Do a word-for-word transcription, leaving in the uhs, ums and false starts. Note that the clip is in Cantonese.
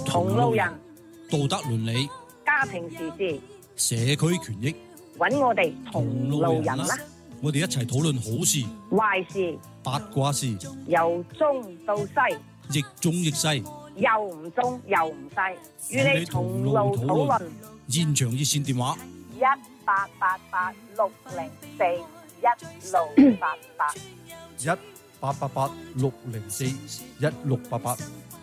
同路人， 道德倫理， 家庭時事， 社區權益， 揾我哋同路人啦！ 我哋一齊討論好事、 壞事、 八卦事， 由中到西， 亦中亦西， 又唔中又唔西，與你同路討論。 現場熱線電話一八八八六零四一六八八， 一八八八六零四一六八八。